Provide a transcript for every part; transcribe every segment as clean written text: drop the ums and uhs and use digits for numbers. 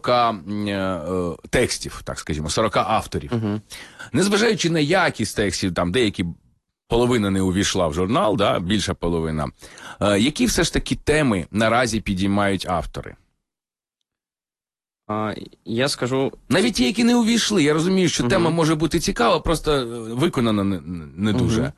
текстів, так скажімо, 40 авторів. Угу. Незважаючи на якість текстів, там деякі половина не увійшла в журнал, да, більша половина. Які все ж таки теми наразі підіймають автори? Я скажу... Навіть ті, які не увійшли. Я розумію, що тема може бути цікава, просто виконана не дуже.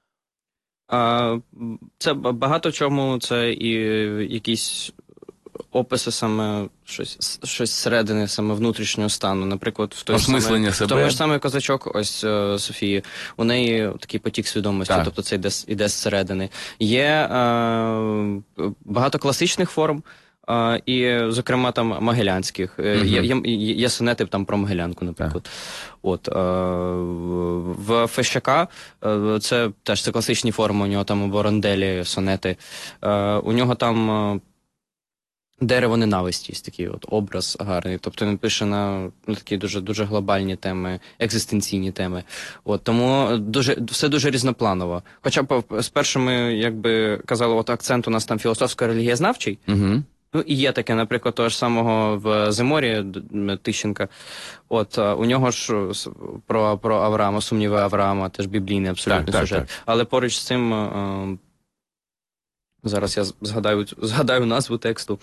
Це багато чому, це і якісь описи саме щось зсередини, саме внутрішнього стану. Наприклад, в той осмислення себе. Тому ж саме «Козачок», ось Софії, у неї такий потік свідомості, так. Тобто це йде зсередини. Є багато класичних форм, і, зокрема, там Могилянських. Є сонети там про Могилянку, наприклад. От, в Фещака це теж це класичні форми, у нього там або ронделі, сонети. У нього там дерево ненависті, такий от образ гарний. Тобто він пише на такі дуже глобальні теми, екзистенційні теми. От, тому все дуже різнопланово. Хоча б спершу ми, якби казали, от акцент у нас там філософсько-релігієзнавчий. Ну, і є таке, наприклад, того ж самого в Зиморі Тищенка. От, у нього ж про Авраама, сумніви Авраама, теж біблійний абсолютно сюжет. Так. Але поруч з цим, зараз я згадаю назву тексту.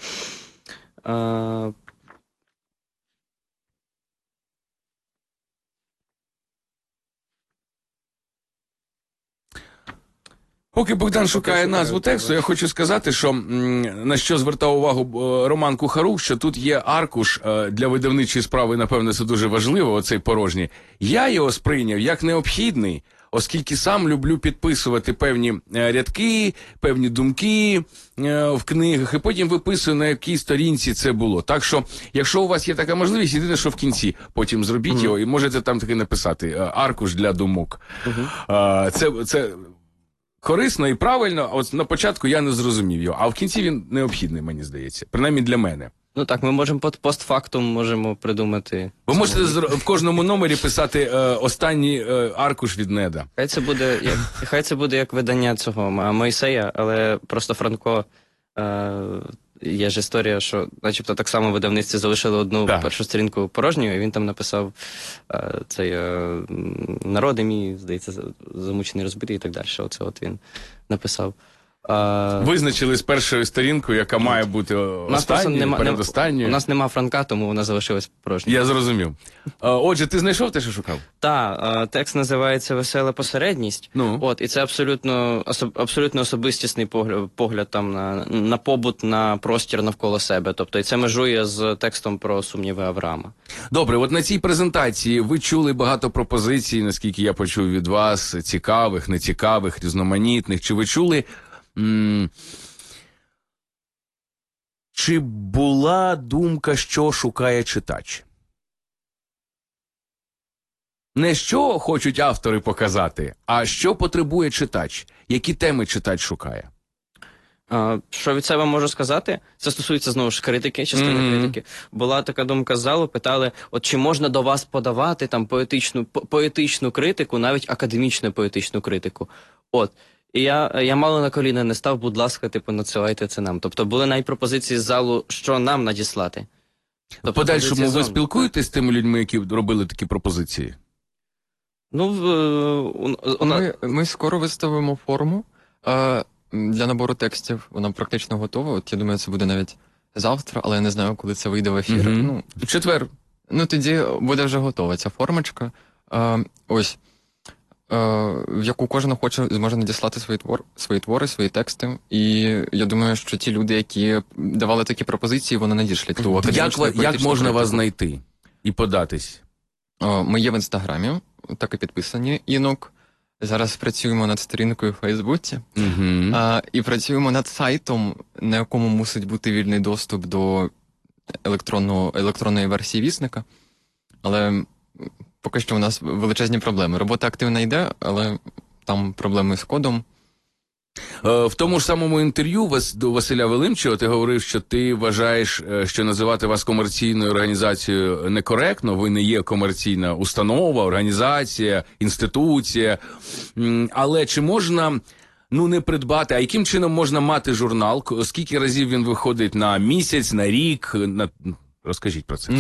Поки Богдан шукає назву тексту, я хочу сказати, що на що звертав увагу Роман Кухарук, що тут є аркуш для видавничої справи, напевно, це дуже важливо, оцей порожній. Я його сприйняв як необхідний, оскільки сам люблю підписувати певні рядки, певні думки в книгах, і потім виписую, на якій сторінці це було. Так що, якщо у вас є така можливість, єдине, що в кінці потім зробіть його, і можете там таки написати аркуш для думок. Це корисно і правильно, а от на початку я не зрозумів його, а в кінці він необхідний, мені здається. Принаймні для мене. Ну так, ми можемо постфактум можемо придумати. Ви можете в кожному номері писати останній аркуш від Неда. Хай це буде як видання цього Мойсея, але просто Франко... Є ж історія, що начебто так само в видавництві залишили одну першу сторінку порожньою, і він там написав цей «Народи мій», здається, замучений, розбитий і так далі. Оце от він написав. Визначили з першою сторінкою, яка має бути останньою, передостанньою. У нас нема Франка, тому вона залишилась порожньою. Я зрозумів. Отже, ти знайшов те, що шукав? Так, текст називається «Весела посередність». Ну. От, і це абсолютно особистісний погляд там на побут, на простір навколо себе. Тобто, і це межує з текстом про сумніви Авраама. Добре, от на цій презентації ви чули багато пропозицій, наскільки я почув від вас, цікавих, нецікавих, різноманітних. Чи ви чули... Чи була думка, що шукає читач? Не що хочуть автори показати, а що потребує читач? Які теми читач шукає? Що від себе можу сказати? Це стосується, знову ж, критики, частини критики. Була така думка з залу, питали, от чи можна до вас подавати там поетичну критику, навіть академічну поетичну критику. От. І я мало на коліна не став, будь ласка, надсилайте це нам. Тобто були навіть пропозиції з залу, що нам надіслати. Тобто, подальшому ви спілкуєтесь з тими людьми, які робили такі пропозиції? Ми скоро виставимо форму для набору текстів. Вона практично готова. От я думаю, це буде навіть завтра, але я не знаю, коли це вийде в ефір. В четвер. Тоді буде вже готова ця формочка. Ось. В яку кожен зможе надіслати свої твори, свої тексти. І я думаю, що ті люди, які давали такі пропозиції, вони надішлять ту академічну Як можна вас знайти і податись? Ми є в Інстаграмі, так і підписані. Інок. Зараз працюємо над сторінкою в Фейсбуці. І працюємо над сайтом, на якому мусить бути вільний доступ до електронної версії вісника. Але... Поки що у нас величезні проблеми. Робота активно йде, але там проблеми з кодом. В тому ж самому інтерв'ю до Василя Велимчого ти говорив, що ти вважаєш, що називати вас комерційною організацією некоректно. Ви не є комерційна установа, організація, інституція. Але чи можна... не придбати, а яким чином можна мати журнал? Скільки разів він виходить на місяць, на рік? Розкажіть про це.